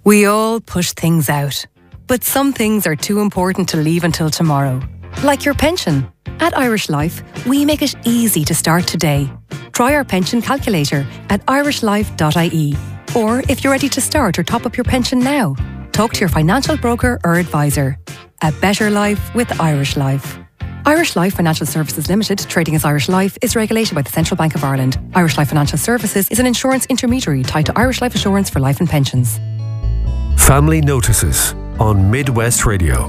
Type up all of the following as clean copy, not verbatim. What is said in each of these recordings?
We all push things out, but some things are too important to leave until tomorrow. Like your pension. At Irish Life, we make it easy to start today. Try our pension calculator at irishlife.ie. Or if you're ready to start or top up your pension now, talk to your financial broker or advisor. A better life with Irish Life. Irish Life Financial Services Limited, trading as Irish Life, is regulated by the Central Bank of Ireland. Irish Life Financial Services is an insurance intermediary tied to Irish Life Assurance for life and pensions. Family Notices on Midwest Radio.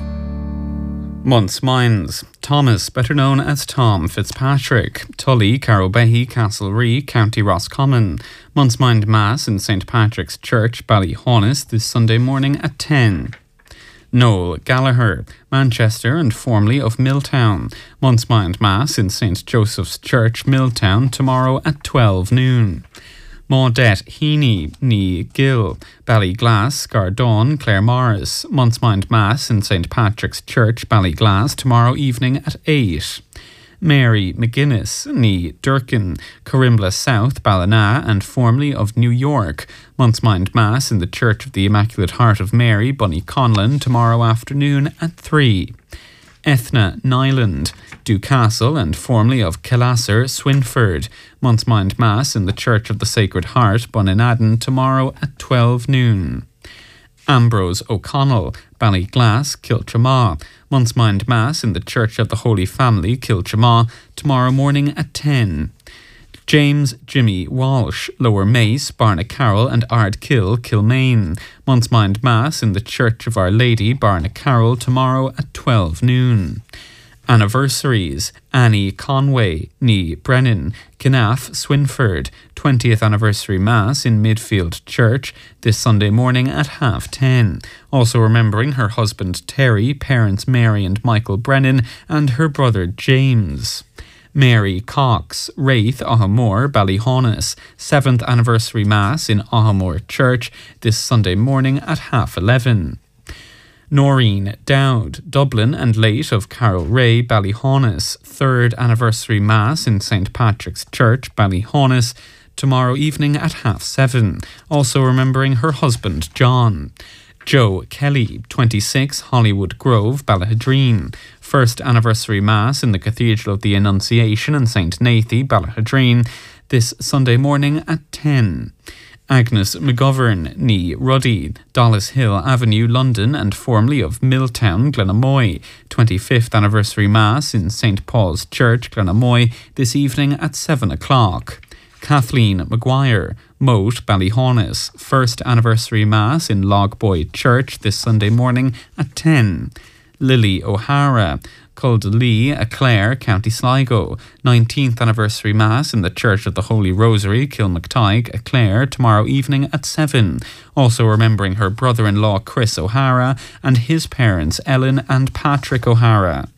Month's Minds. Thomas, better known as Tom Fitzpatrick. Tully, Carrowbehy, Castlerea, County Roscommon. Month's Mind Mass in St Patrick's Church, Ballyhaunis, this Sunday morning at 10. Noel Gallagher, Manchester and formerly of Milltown. Month's Mind Mass in St Joseph's Church, Milltown, tomorrow at 12 noon. Maudette Heaney, ní Gill, Ballyglass, Gardawn, Clare Morris. Month's Mind Mass in St Patrick's Church, Ballyglass, tomorrow evening at 8. Mary McGuinness, ní Durkin, Corimbla South, Ballina, and formerly of New York. Month's Mind Mass in the Church of the Immaculate Heart of Mary, Bunnyconlon, tomorrow afternoon at 3. Ethna Nyland, Dewcastle, and formerly of Killasser, Swinford. Month's Mind Mass in the Church of the Sacred Heart, Bunninadden, tomorrow at 12 noon. Ambrose O'Connell, Ballyglass, Kiltremaw. Month's Mind Mass in the Church of the Holy Family, Kiltremaw, tomorrow morning at 10. James Jimmy Walsh, Lower Mace, Barnacarroll and Ardkill, Kilmaine. Month's Mind Mass in the Church of Our Lady, Barnacarroll, tomorrow at 12 noon. Anniversaries. Annie Conway, ní Brennan, Knaff, Swinford. 20th Anniversary Mass in Midfield Church this Sunday morning at 10:30. Also remembering her husband Terry, parents Mary and Michael Brennan, and her brother James. Mary Cox, Wraith, Ahamore, Ballyhaunis. 7th Anniversary Mass in Ahamore Church this Sunday morning at 11:30. Noreen Dowd, Dublin and late of Carroll Ray, Ballyhaunis. 3rd Anniversary Mass in St Patrick's Church, Ballyhaunis, tomorrow evening at 7:30. Also remembering her husband John. Joe Kelly, 26, Hollywood Grove, Ballahadreen. 1st Anniversary Mass in the Cathedral of the Annunciation in St Nathy, Ballahadreen, this Sunday morning at 10. Agnes McGovern, ní Ruddy, Dollis Hill Avenue, London, and formerly of Milltown, Glenamoy. 25th Anniversary Mass in St Paul's Church, Glenamoy, this evening at 7 o'clock. Kathleen Maguire, Moat, Ballyhaunis. 1st Anniversary Mass in Logboy Church this Sunday morning at 10. Lily O'Hara, Culdalee, Clare, County Sligo. 19th Anniversary Mass in the Church of the Holy Rosary, Kilmactyke, Clare, tomorrow evening at 7. Also remembering her brother-in-law Chris O'Hara and his parents Ellen and Patrick O'Hara.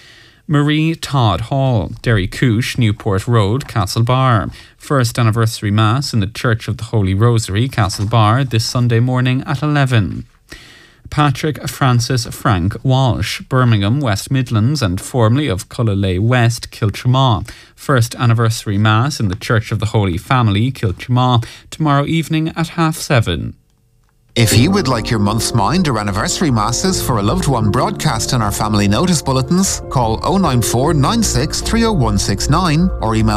Marie Todd Hall, Derry Coosh, Newport Road, Castlebar. 1st Anniversary Mass in the Church of the Holy Rosary, Castlebar, this Sunday morning at 11. Patrick Francis Frank Walsh, Birmingham, West Midlands, and formerly of Cullalay West, Kiltremaw. 1st Anniversary Mass in the Church of the Holy Family, Kiltremaw, tomorrow evening at 7:30. If you would like your month's mind or anniversary masses for a loved one broadcast in our family notice bulletins, call 094 96 30169 or email